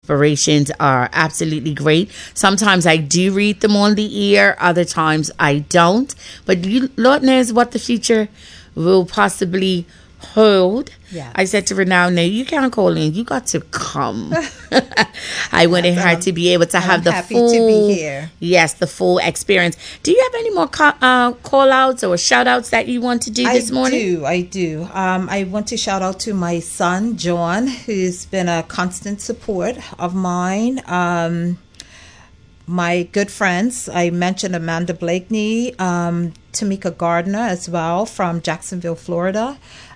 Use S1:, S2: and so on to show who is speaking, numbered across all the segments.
S1: inspirations are absolutely great. Sometimes I do read them on the air, other times I don't. But Lord knows what the future will possibly hold.
S2: Yeah.
S1: I said to Renau, no, you can't call in. You got to come. I wanted her to be able to have the
S2: happy
S1: full,
S2: to be here.
S1: Yes, the full experience. Do you have any more call outs or shout outs that you want to do this morning?
S2: I do. I want to shout out to my son, John, who's been a constant support of mine. My good friends, I mentioned Amanda Blakeney, Tamika Gardner as well from Jacksonville, Florida.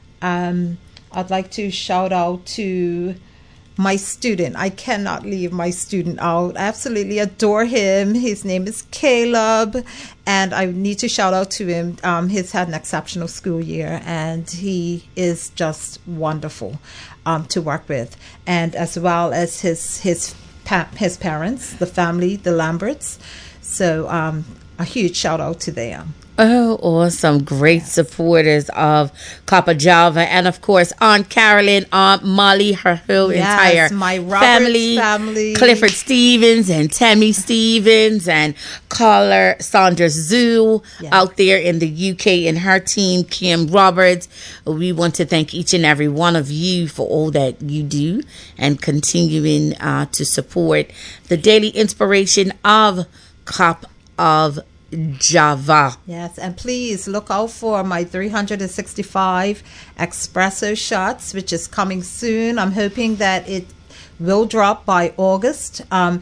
S2: I'd like to shout out to my student. I cannot leave my student out. I absolutely adore him. His name is Caleb, and I need to shout out to him. He's had an exceptional school year, and he is just wonderful to work with, and as well as his parents, the family, the Lamberts. So a huge shout out to them.
S1: Oh, awesome. Great supporters of Copper Java. And of course, Aunt Carolyn, Aunt Molly, her whole entire
S2: my Roberts family.
S1: Clifford Stevens and Tammy Stevens and caller Sandra Zhu out there in the UK and her team, Kim Roberts. We want to thank each and every one of you for all that you do and continuing to support the daily inspiration of Cop of Java.
S2: Yes, and please look out for my 365 espresso shots, which is coming soon. I'm hoping that it will drop by August.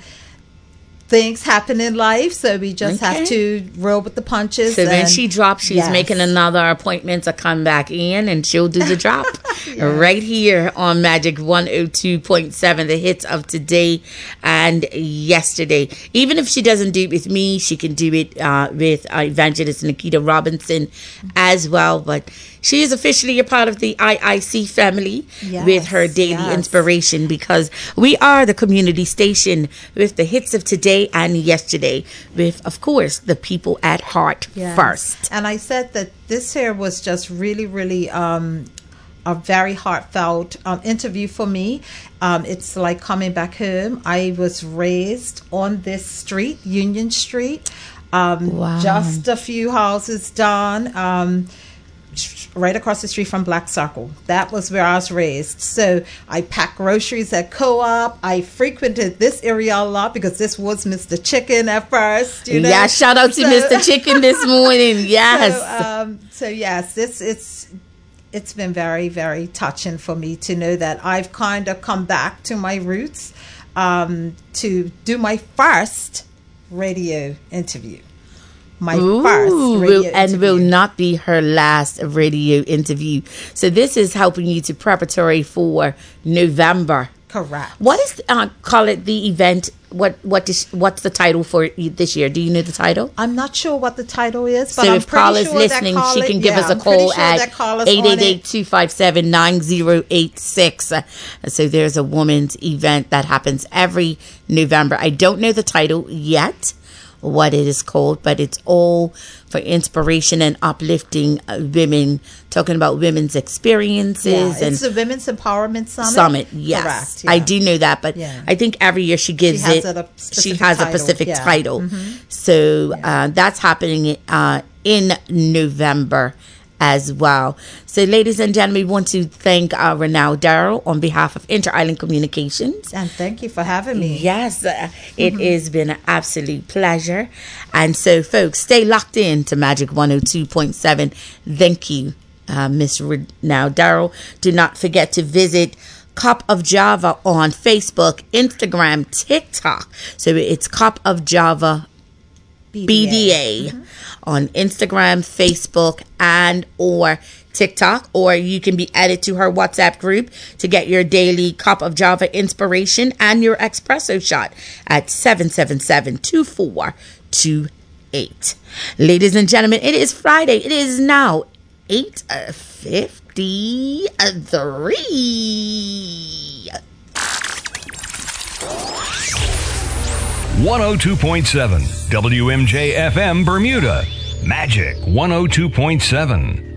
S2: Things happen in life, so we just have to roll with the punches.
S1: So when she drops, she's making another appointment to come back in, and she'll do the drop right here on Magic 102.7, the hits of today and yesterday. Even if she doesn't do it with me, she can do it with Evangelist Nikita Robinson as well. But she is officially a part of the IIC family with her daily inspiration, because we are the community station with the hits of today and yesterday, with, of course, the people at heart first.
S2: And I said that this here was just really, really a very heartfelt interview for me. It's like coming back home. I was raised on this street, Union Street, just a few houses down, right across the street from Black Circle. That was where I was raised. So I packed groceries at Co-op. I frequented this area a lot because this was Mr. Chicken at first. You know?
S1: Yeah, shout out to Mr. Chicken this morning. Yes.
S2: So yes, it's been very, very touching for me to know that I've kind of come back to my roots to do my first radio interview. Will
S1: not be her last radio interview. So this is helping you to preparatory for November.
S2: Correct.
S1: What is call it the event? What's the title for this year? Do you know the title?
S2: I'm not sure what the title is, but
S1: so
S2: I'm
S1: if Carla's
S2: sure
S1: listening, she can give us a call at 888-257-9086. So there's a women's event that happens every November. I don't know the title yet, what it is called, but it's all for inspiration and uplifting women, talking about women's experiences.
S2: It's the Women's Empowerment Summit.
S1: Yes.
S2: Correct,
S1: I do know that, but I think every year she gives
S2: a
S1: specific title. So that's happening in November as well. So, ladies and gentlemen, we want to thank Renau Darrow on behalf of Inter-Island Communications.
S2: And thank you for having me.
S1: Yes, it has been an absolute pleasure. And so, folks, stay locked in to Magic 102.7. Thank you, Miss Renau Darrow. Do not forget to visit Cop of Java on Facebook, Instagram, TikTok. So it's Cop of Java BDA on Instagram, Facebook, and or TikTok, or you can be added to her WhatsApp group to get your daily Cop of Java inspiration and your espresso shot at 777-2428. Ladies and gentlemen, it is Friday. It is now 8:53.
S3: 102.7 WMJ FM Bermuda. Magic 102.7.